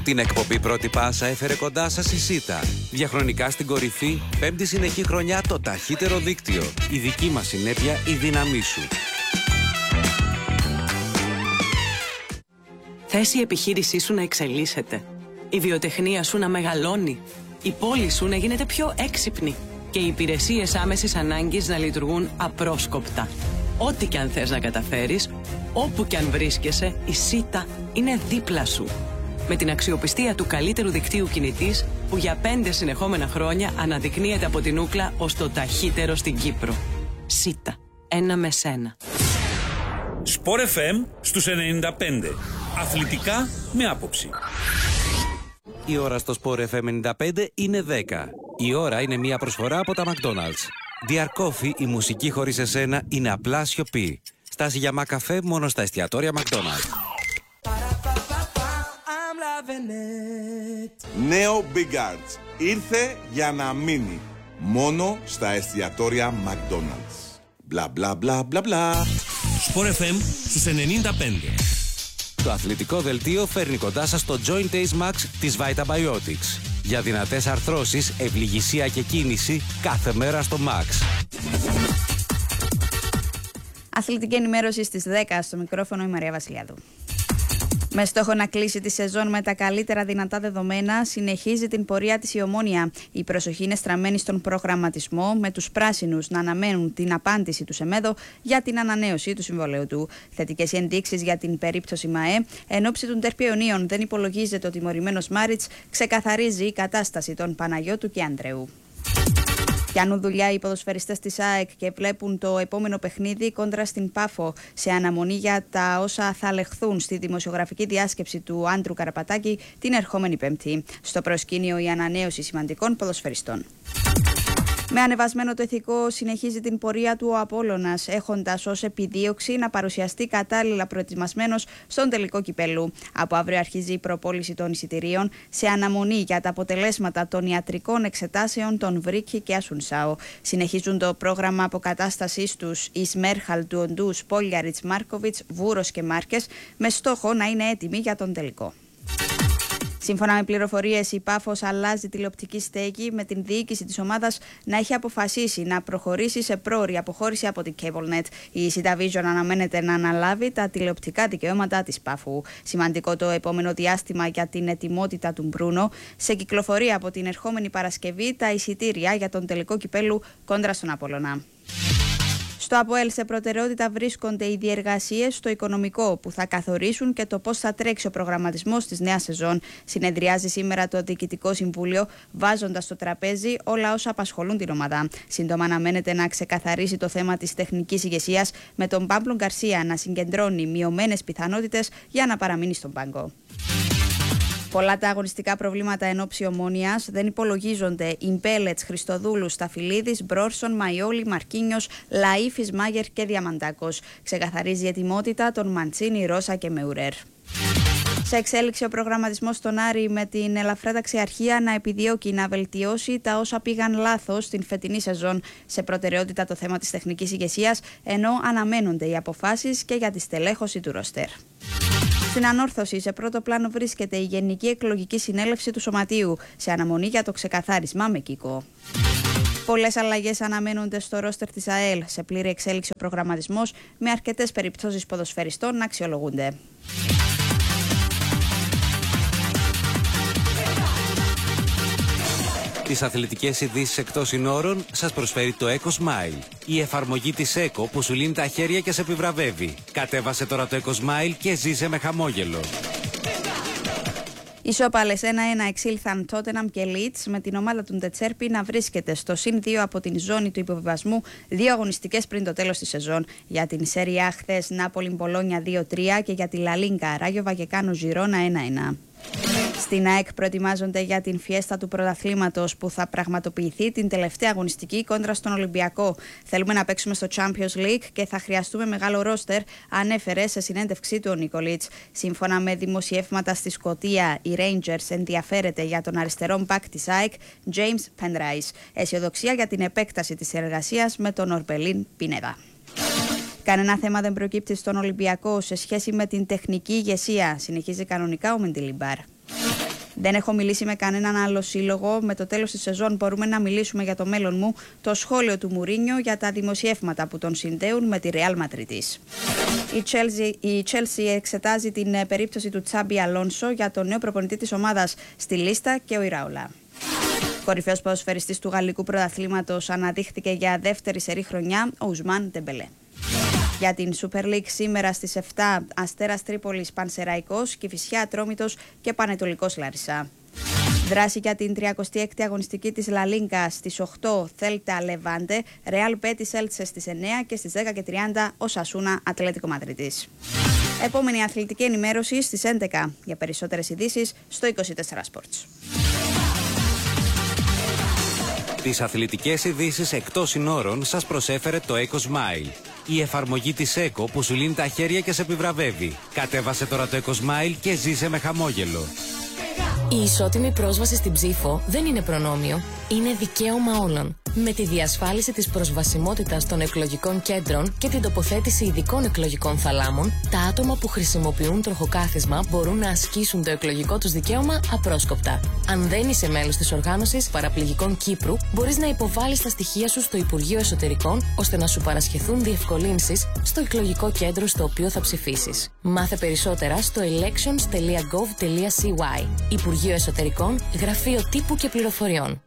Την εκπομπή Πρώτη Πάσα έφερε κοντά σας η ΣΥΤΑ. Διαχρονικά στην κορυφή, 5η συνεχή χρονιά το ταχύτερο δίκτυο. Η δική μας συνέπεια, η δύναμή σου. Θες η επιχείρησή σου να εξελίσσεται, η βιοτεχνία σου να μεγαλώνει, η πόλη σου να γίνεται πιο έξυπνη και οι υπηρεσίες άμεσης ανάγκης να λειτουργούν απρόσκοπτα. Ό,τι και αν θες να καταφέρεις, όπου και αν βρίσκεσαι, η ΣΥΤΑ είναι δίπλα σου. Με την αξιοπιστία του καλύτερου δικτύου κινητής που για 5 συνεχόμενα χρόνια αναδεικνύεται από την Ούκλα ως το ταχύτερο στην Κύπρο. ΣΥΤΑ. Ένα με σένα. Σπορ FM στους 95. Αθλητικά με άποψη. Η ώρα στο Sport FM 95 είναι 10. Η ώρα είναι μια προσφορά από τα McDonald's. Dear Coffee, η μουσική χωρίς εσένα είναι απλά σιωπή. Στάση για μακαφέ μόνο στα εστιατόρια McDonald's. Νέο Big Arts ήρθε για να μείνει. Μόνο στα εστιατόρια McDonald's. Μπλα μπλα μπλα μπλα μπλα. Sport FM στους 95. Το αθλητικό δελτίο φέρνει κοντά σας το Joint Ace Max της Vitabiotics. Για δυνατές αρθρώσεις, ευληγησία και κίνηση κάθε μέρα στο Max. Αθλητική ενημέρωση στις 10 στο μικρόφωνο η Μαρία Βασιλιάδου. Με στόχο να κλείσει τη σεζόν με τα καλύτερα δυνατά δεδομένα, συνεχίζει την πορεία της η Ομόνοια. Η προσοχή είναι στραμμένη στον προγραμματισμό, με τους πράσινους να αναμένουν την απάντηση του ΣΕΜΕΔΟ για την ανανέωση του συμβολαίου του. Θετικές ενδείξεις για την περίπτωση ΜΑΕ. Εν ώψη των Τερπιονίων δεν υπολογίζεται ο τιμωρημένος Μάριτς, ξεκαθαρίζει η κατάσταση των Παναγιώτου και Ανδρεού. Πιάνουν δουλειά οι ποδοσφαιριστές της ΑΕΚ και βλέπουν το επόμενο παιχνίδι κόντρα στην Πάφο σε αναμονή για τα όσα θα λεχθούν στη δημοσιογραφική διάσκεψη του Άντρου Καραπατάκη την ερχόμενη Πέμπτη. Στο προσκήνιο η ανανέωση σημαντικών ποδοσφαιριστών. Με ανεβασμένο το ηθικό συνεχίζει την πορεία του ο Απόλλωνας, έχοντας ως επιδίωξη να παρουσιαστεί κατάλληλα προετοιμασμένος στον τελικό κυπέλλου. Από αύριο αρχίζει η προπόληση των εισιτηρίων σε αναμονή για τα αποτελέσματα των ιατρικών εξετάσεων των Βρίκη και Ασουνσάο. Συνεχίζουν το πρόγραμμα αποκατάστασής τους οι Σμέρχαλ, του Οντούς, Πόλιαριτς, Μάρκοβιτς, Βούρος και Μάρκες, με στόχο να είναι έτοιμοι για τον τελικό. Σύμφωνα με πληροφορίες, η Πάφος αλλάζει τηλεοπτική στέγη, με την διοίκηση της ομάδας να έχει αποφασίσει να προχωρήσει σε πρόωρη αποχώρηση από την CableNet. Η CityVision αναμένεται να αναλάβει τα τηλεοπτικά δικαιώματα της Πάφου. Σημαντικό το επόμενο διάστημα για την ετοιμότητα του Μπρούνο. Σε κυκλοφορία από την ερχόμενη Παρασκευή τα εισιτήρια για τον τελικό κυπέλλου κόντρα στον Απόλλωνα. Στο ΑΠΟΕΛ σε προτεραιότητα βρίσκονται οι διεργασίες στο οικονομικό που θα καθορίσουν και το πώς θα τρέξει ο προγραμματισμός της νέας σεζόν. Συνεδριάζει σήμερα το Διοικητικό Συμβούλιο, βάζοντας στο τραπέζι όλα όσα απασχολούν την ομάδα. Σύντομα αναμένεται να ξεκαθαρίσει το θέμα της τεχνικής ηγεσίας, με τον Πάμπλο Γκαρσία να συγκεντρώνει μειωμένες πιθανότητες για να παραμείνει στον πάγκο. Πολλά τα αγωνιστικά προβλήματα εν ώψη Ομόνοιας, δεν υπολογίζονται οι Μπέλετς, Χριστοδούλου, Σταφυλίδης, Μπρόρσον, Μαϊόλη, Μαρκίνιος, Λαΐφης, Μάγερ και Διαμαντάκος. Ξεκαθαρίζει η ετοιμότητα των Μαντσίνη, Ρώσα και Μεουρέρ. Σε εξέλιξη ο προγραμματισμός στον Άρη, με την ελαφρά ταξιαρχία να επιδιώκει να βελτιώσει τα όσα πήγαν λάθος στην φετινή σεζόν. Σε προτεραιότητα το θέμα της τεχνικής ηγεσίας, ενώ αναμένονται οι αποφάσεις και για τη στελέχωση του ρόστερ. Στην ανόρθωση, σε πρώτο πλάνο βρίσκεται η Γενική Εκλογική Συνέλευση του Σωματείου, σε αναμονή για το ξεκαθάρισμα με Κίκο. Πολλές αλλαγές αναμένονται στο ρόστερ της ΑΕΛ, σε πλήρη εξέλιξη ο προγραμματισμός, με αρκετές περιπτώσεις ποδοσφαιριστών να αξιολογούνται. Τις αθλητικές ειδήσεις εκτός συνόρων σας προσφέρει το Eco Smile. Η εφαρμογή της Eco που σου λύνει τα χέρια και σε επιβραβεύει. Κατέβασε τώρα το Eco Smile και ζήσε με χαμόγελο. Ισόπαλες 1-1 εξήλθαν Τότεναμ και Leeds, με την ομάδα του Ντετσέρπι να βρίσκεται στο συν 2 από την ζώνη του υποβιβασμού 2 αγωνιστικές πριν το τέλος της σεζόν. Για την Σέρια χθες Νάπολη Μπολόνια 2-3 και για τη Λα Λίγκα Ράγιο Βαγεκάνο Ζιρόνα 1-1. Στην ΑΕΚ προετοιμάζονται για την φιέστα του πρωταθλήματος που θα πραγματοποιηθεί την τελευταία αγωνιστική κόντρα στον Ολυμπιακό. Θέλουμε να παίξουμε στο Champions League και θα χρειαστούμε μεγάλο ρόστερ, ανέφερε σε συνέντευξή του ο Νίκολιτς. Σύμφωνα με δημοσιεύματα στη Σκωτία, η Rangers ενδιαφέρεται για τον αριστερό μπακ της ΑΕΚ, James Penrice. Αισιοδοξία για την επέκταση της εργασίας με τον Ορμπελίν Πινέδα. Κανένα θέμα δεν προκύπτει στον Ολυμπιακό σε σχέση με την τεχνική ηγεσία, συνεχίζει κανονικά ο Μεντιλιμπάρ. Δεν έχω μιλήσει με κανέναν άλλο σύλλογο. Με το τέλος της σεζόν μπορούμε να μιλήσουμε για το μέλλον μου. Το σχόλιο του Μουρίνιο για τα δημοσιεύματα που τον συνδέουν με τη Ρεάλ Μαδρίτης. Η Chelsea εξετάζει την περίπτωση του Τσάμπι Αλόνσο για τον νέο προπονητή της ομάδας στη λίστα και ο Ιράουλα. Κορυφαίος ποδοσφαιριστής του γαλλικού πρωταθλήματος αναδείχθηκε για δεύτερη σερί χρονιά, ο Ουσμάν Ντεμπελέ. Για την Super League σήμερα στις 7, Αστέρας Τρίπολης Πανσεραϊκός, Κηφισιά Ατρόμητος και Πανετολικός Λάρισα. Δράση για την 36η αγωνιστική της Λα Λίγκα στις 8, Θέλτα Λεβάντε, Ρεάλ Μπέτις Έλτσε στις 9 και στις 10:30 Οσασούνα Ατλέτικο Μαδρίτης. Επόμενη αθλητική ενημέρωση στις 11. Για περισσότερες ειδήσεις στο 24 Sports. Τις αθλητικές ειδήσεις εκτός συνόρων σας προσέφερε το Eco Smile. Η εφαρμογή της Eco που σου λύνει τα χέρια και σε επιβραβεύει. Κατέβασε τώρα το Eco Smile και ζήσε με χαμόγελο. Η ισότιμη πρόσβαση στην ψήφο δεν είναι προνόμιο, είναι δικαίωμα όλων. Με τη διασφάλιση της προσβασιμότητας των εκλογικών κέντρων και την τοποθέτηση ειδικών εκλογικών θαλάμων, τα άτομα που χρησιμοποιούν τροχοκάθισμα μπορούν να ασκήσουν το εκλογικό τους δικαίωμα απρόσκοπτα. Αν δεν είσαι μέλος της Οργάνωσης Παραπληγικών Κύπρου, μπορείς να υποβάλεις τα στοιχεία σου στο Υπουργείο Εσωτερικών ώστε να σου παρασχεθούν διευκολύνσεις στο εκλογικό κέντρο στο οποίο θα ψηφίσεις. Μάθε περισσότερα στο elections.gov.cy. Υπουργείο Εσωτερικών, Γραφείο Τύπου και Πληροφοριών.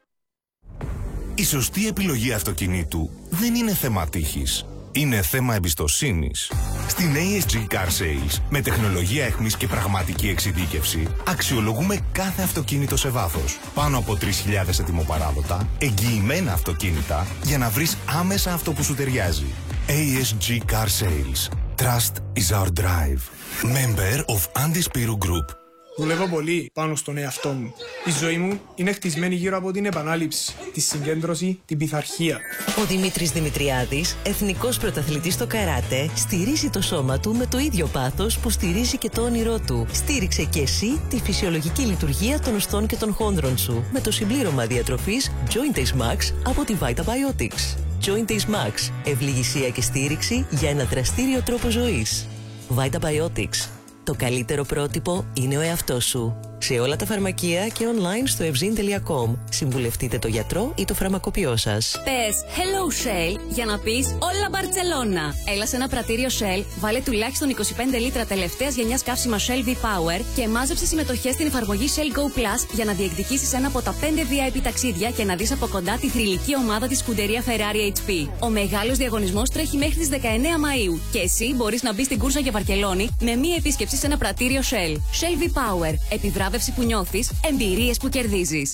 Η σωστή επιλογή αυτοκινήτου δεν είναι θέμα τύχης. Είναι θέμα εμπιστοσύνης. Στην ASG Car Sales, με τεχνολογία εχμής και πραγματική εξειδίκευση, αξιολογούμε κάθε αυτοκίνητο σε βάθος. Πάνω από 3.000 ετοιμοπαράδοτα, εγγυημένα αυτοκίνητα, για να βρεις άμεσα αυτό που σου ταιριάζει. ASG Car Sales. Trust is our drive. Member of Andis Piru Group. Δουλεύω πολύ πάνω στον εαυτό μου. Η ζωή μου είναι χτισμένη γύρω από την επανάληψη, τη συγκέντρωση, την πειθαρχία. Ο Δημήτρης Δημητριάδης, εθνικός πρωταθλητής στο καράτε, στηρίζει το σώμα του με το ίδιο πάθος που στηρίζει και το όνειρό του. Στήριξε και εσύ τη φυσιολογική λειτουργία των οστών και των χόνδρων σου με το συμπλήρωμα διατροφής Joint Ace Max από τη Vita Biotics. Joint Ace Max, ευληγησία και στήριξη για ένα δραστήριο τρόπο ζωής. Vita Biotics. Το καλύτερο πρότυπο είναι ο εαυτός σου. Σε όλα τα φαρμακεία και online στο evzin.com. Συμβουλευτείτε το γιατρό ή το φαρμακοποιό σας. Πες Hello Shell για να πεις όλα Μπαρτσελώνα. Έλα σε ένα πρατήριο Shell, βάλε τουλάχιστον 25 λίτρα τελευταίας γενιάς καύσιμα Shell V-Power και μάζεψε συμμετοχές στην εφαρμογή Shell Go Plus για να διεκδικήσεις ένα από τα 5 VIP ταξίδια και να δεις από κοντά τη θρυλική ομάδα της σκουντερία Ferrari HP. Ο μεγάλος διαγωνισμός τρέχει μέχρι τις 19 Μαΐου και εσύ μπορείς να μπεις στην κούρσα για Βαρκελόνη με μία επίσκεψη σε ένα πρατήριο Shell. Shell V-Power. Επιβράβευση που νιώθεις, εμπειρίες που κερδίζεις.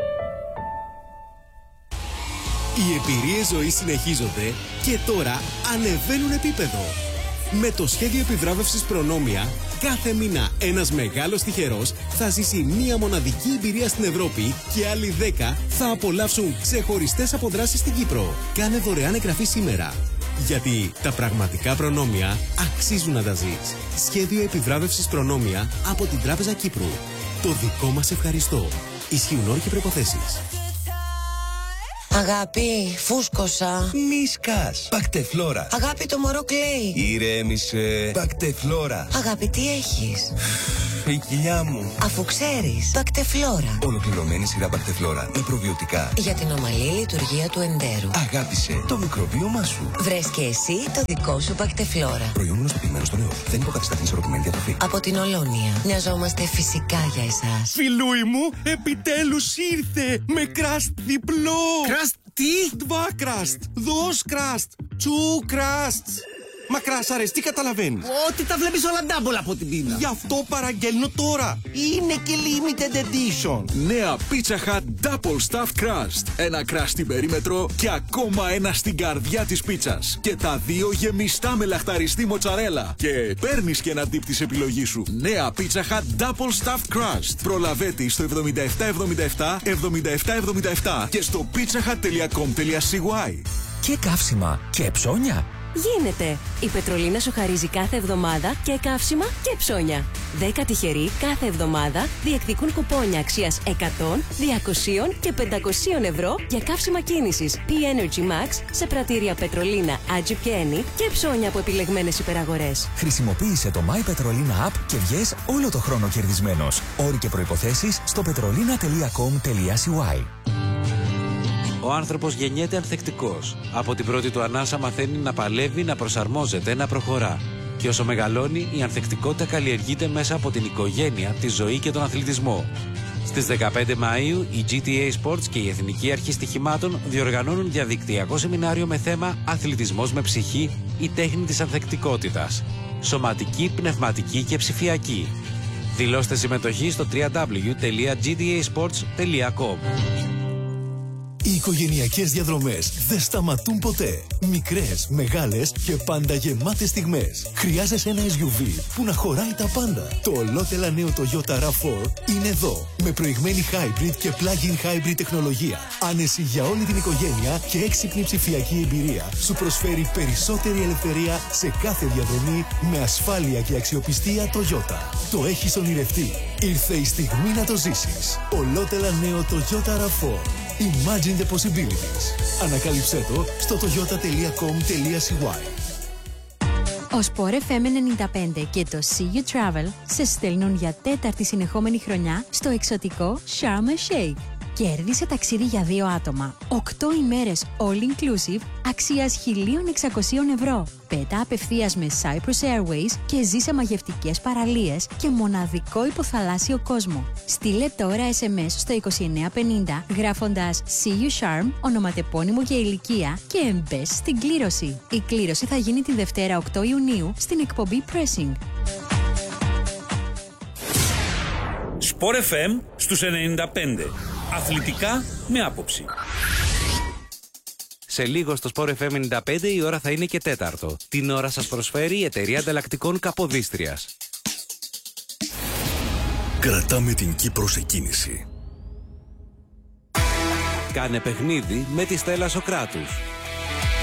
Οι εμπειρίες ζωής συνεχίζονται και τώρα ανεβαίνουν επίπεδο. Με το σχέδιο επιβράβευσης Προνόμια, κάθε μήνα ένας μεγάλος τυχερός θα ζήσει μία μοναδική εμπειρία στην Ευρώπη και άλλοι 10 θα απολαύσουν ξεχωριστές αποδράσεις στην Κύπρο. Κάνε δωρεάν εγγραφή σήμερα. Γιατί τα πραγματικά προνόμια αξίζουν να τα ζεις. Σχέδιο επιβράβευσης Προνόμια από την Τράπεζα Κύπρου. Το δικό μας ευχαριστώ. Ισχύουν όροι και προϋποθέσεις. Αγάπη, φούσκωσα. Μη σκάς. Πακτεφλόρα. Αγάπη, το μωρό κλαίει. Ηρέμησε. Πακτεφλόρα. Αγάπη, τι έχεις? Η κοιλιά μου. Αφού ξέρεις, Πακτεφλόρα. Ολοκληρωμένη σειρά Πακτεφλόρα με προβιωτικά. Για την ομαλή λειτουργία του εντέρου. Αγάπησε το μικροβίωμά σου. Βρες και εσύ το δικό σου Πακτεφλόρα. Προϊόν γνωστοποιημένο στο νέο. Δεν υποκαθιστά την ισορροπημένη διατροφή. Από την Ολόνια. Μοιαζόμαστε φυσικά για εσάς. Φιλούι μου, επιτέλους ήρθε με κραστ διπλό. Κραστ τι? Δβα κραστ, δος κραστ, τσου κραστ. Μακράς αρέσει, τι καταλαβαίνεις? Ότι τα βλέπεις όλα double από την πίνα. Γι' αυτό παραγγέλνω τώρα. Είναι και limited edition. Νέα Pizza Hut Double Stuffed Crust. Ένα crust στην περίμετρο και ακόμα ένα στην καρδιά της πίτσας. Και τα δύο γεμιστά με λαχταριστή μοτσαρέλα. Και παίρνεις και ένα dip της επιλογής σου. Νέα Pizza Hut Double Stuffed Crust. Προλαβέτη στο 7777 7777 και στο pizzahut.com.cy. Και καύσιμα και ψώνια. Γίνεται! Η Πετρολίνα σου χαρίζει κάθε εβδομάδα και καύσιμα και ψώνια. 10 τυχεροί κάθε εβδομάδα διεκδικούν κουπόνια αξίας 100, 200 και 500 ευρώ για καύσιμα κίνησης P-Energy Max σε πρατήρια Πετρολίνα, Agip και Eni και ψώνια από επιλεγμένες υπεραγορές. Χρησιμοποίησε το My Petrolina App και βγες όλο το χρόνο κερδισμένος. Όροι και προϋποθέσεις στο petrolina.com.cy. Ο άνθρωπος γεννιέται ανθεκτικός. Από την πρώτη του ανάσα μαθαίνει να παλεύει, να προσαρμόζεται, να προχωρά. Και όσο μεγαλώνει, η ανθεκτικότητα καλλιεργείται μέσα από την οικογένεια, τη ζωή και τον αθλητισμό. Στις 15 Μαΐου, η GTA Sports και η Εθνική Αρχή Στοιχημάτων διοργανώνουν διαδικτυακό σεμινάριο με θέμα «Αθλητισμός με ψυχή, η τέχνη της ανθεκτικότητας». Σωματική, πνευματική και ψηφιακή. Δηλώστε συμμετοχή στο www.gtasports.com. Οι οικογενειακές διαδρομές δεν σταματούν ποτέ. Μικρές, μεγάλες και πάντα γεμάτες στιγμές. Χρειάζεσαι ένα SUV που να χωράει τα πάντα. Το ολότελα νέο Toyota RAV4 είναι εδώ. Με προηγμένη hybrid και plug-in hybrid τεχνολογία. Άνεση για όλη την οικογένεια και έξυπνη ψηφιακή εμπειρία. Σου προσφέρει περισσότερη ελευθερία σε κάθε διαδρομή με ασφάλεια και αξιοπιστία Toyota. Το έχεις ονειρευτεί. Ήρθε η στιγμή να το ζήσεις. Ολότελα νέο Toyota RAV4. Imagine the possibilities. Ανακάλυψέ το στο toyota.com.cy. Ο Sport FM 95 και το See You Travel σε στέλνουν για 4η συνεχόμενη χρονιά στο εξωτικό Sharm El Sheikh. Κέρδισε ταξίδι για 2 άτομα, 8 ημέρες all inclusive, αξίας 1.600 ευρώ. Πέτα απευθείας με Cyprus Airways και ζει σε μαγευτικές παραλίες και μοναδικό υποθαλάσσιο κόσμο. Στείλε τώρα SMS στο 2950 γράφοντας See You Sharm, ονοματεπώνυμο και ηλικία και μπες στην κλήρωση. Η κλήρωση θα γίνει τη Δευτέρα 8 Ιουνίου στην εκπομπή Pressing. Sport FM στους 95. Αθλητικά με άποψη. Σε λίγο στο Sport FM 95 η ώρα θα είναι και 4. Την ώρα σας προσφέρει η εταιρεία ανταλλακτικών Καποδίστριας. Κρατάμε την Κύπρο σε κίνηση. Κάνε παιχνίδι με τη Στέλλα Σοκράτους.